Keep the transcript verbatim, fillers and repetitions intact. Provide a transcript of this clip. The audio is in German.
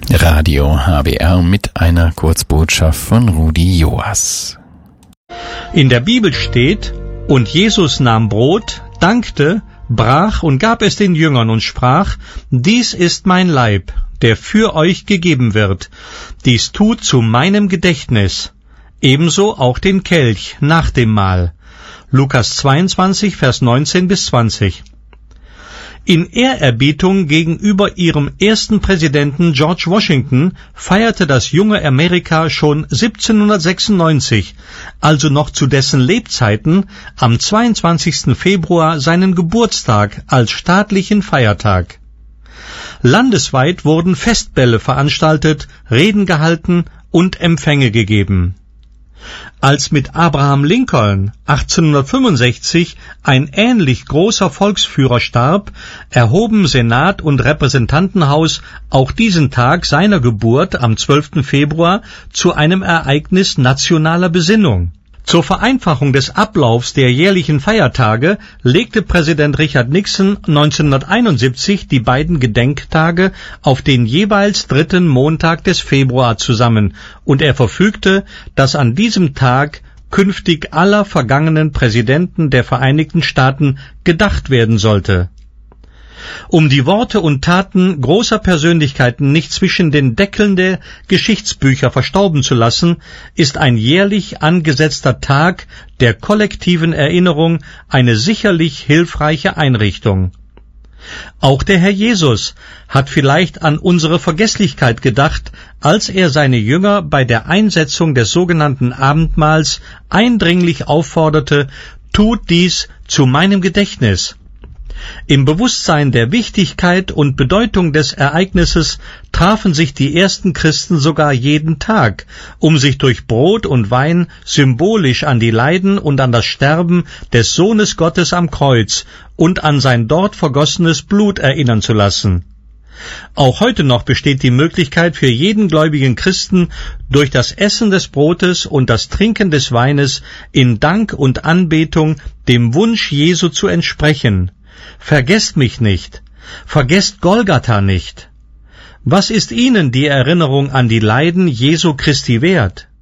Radio H B R mit einer Kurzbotschaft von Rudi Joas. In der Bibel steht: Und Jesus nahm Brot, dankte, brach und gab es den Jüngern und sprach: Dies ist mein Leib, der für euch gegeben wird. Dies tut zu meinem Gedächtnis. Ebenso auch den Kelch nach dem Mahl. Lukas zweiundzwanzig, Vers neunzehn bis zwanzig. In Ehrerbietung gegenüber ihrem ersten Präsidenten George Washington feierte das junge Amerika schon siebzehnhundertsechsundneunzig, also noch zu dessen Lebzeiten, am zweiundzwanzigsten Februar seinen Geburtstag als staatlichen Feiertag. Landesweit wurden Festbälle veranstaltet, Reden gehalten und Empfänge gegeben. Als mit Abraham Lincoln achtzehnhundertfünfundsechzig ein ähnlich großer Volksführer starb, erhoben Senat und Repräsentantenhaus auch diesen Tag seiner Geburt am zwölften Februar zu einem Ereignis nationaler Besinnung. Zur Vereinfachung des Ablaufs der jährlichen Feiertage legte Präsident Richard Nixon neunzehnhunderteinundsiebzig die beiden Gedenktage auf den jeweils dritten Montag des Februar zusammen, und er verfügte, dass an diesem Tag künftig aller vergangenen Präsidenten der Vereinigten Staaten gedacht werden sollte. Um die Worte und Taten großer Persönlichkeiten nicht zwischen den Deckeln der Geschichtsbücher verstauben zu lassen, ist ein jährlich angesetzter Tag der kollektiven Erinnerung eine sicherlich hilfreiche Einrichtung. Auch der Herr Jesus hat vielleicht an unsere Vergesslichkeit gedacht, als er seine Jünger bei der Einsetzung des sogenannten Abendmahls eindringlich aufforderte: Tut dies zu meinem Gedächtnis. Im Bewusstsein der Wichtigkeit und Bedeutung des Ereignisses trafen sich die ersten Christen sogar jeden Tag, um sich durch Brot und Wein symbolisch an die Leiden und an das Sterben des Sohnes Gottes am Kreuz und an sein dort vergossenes Blut erinnern zu lassen. Auch heute noch besteht die Möglichkeit für jeden gläubigen Christen, durch das Essen des Brotes und das Trinken des Weines in Dank und Anbetung dem Wunsch Jesu zu entsprechen: Vergesst mich nicht, vergesst Golgatha nicht. Was ist Ihnen die Erinnerung an die Leiden Jesu Christi wert?